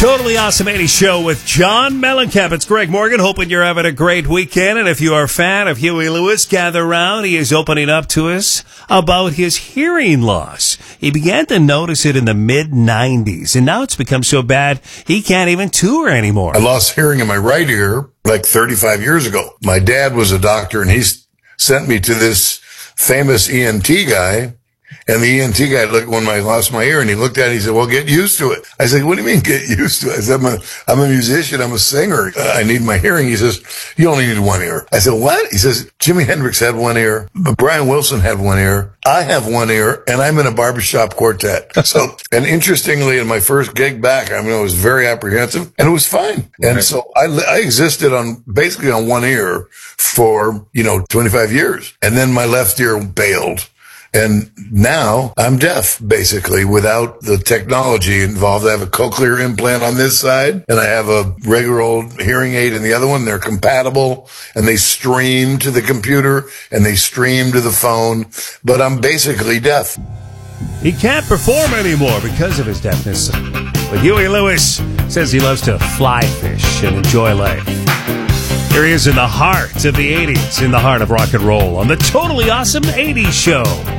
Totally Awesome 80s Show with John Mellencamp. It's Greg Morgan, hoping you're having a great weekend. And if you are a fan of Huey Lewis, gather around. He is opening up to us about his hearing loss. He began to notice it in the mid-90s, and now it's become so bad he can't even tour anymore. I lost hearing in my right ear like 35 years ago. My dad was a doctor, and he sent me to this famous ENT guy. And the ENT guy looked when I lost my ear, and he looked at it. He said, "Well, get used to it." I said, "What do you mean, get used to it?" I said, "I'm a musician. I'm a singer. I need my hearing." He says, "You only need one ear." I said, "What?" He says, "Jimi Hendrix had one ear. Brian Wilson had one ear. I have one ear, and I'm in a barbershop quartet." So, and interestingly, in my first gig back, I was very apprehensive, and it was fine. And so I existed basically on one ear for 25 years, and then my left ear bailed. And now I'm deaf, basically, without the technology involved. I have a cochlear implant on this side, and I have a regular old hearing aid in the other one. They're compatible, and they stream to the computer, and they stream to the phone. But I'm basically deaf. He can't perform anymore because of his deafness. But Huey Lewis says he loves to fly fish and enjoy life. Here he is in the heart of the 80s, in the heart of rock and roll, on the Totally Awesome 80s Show.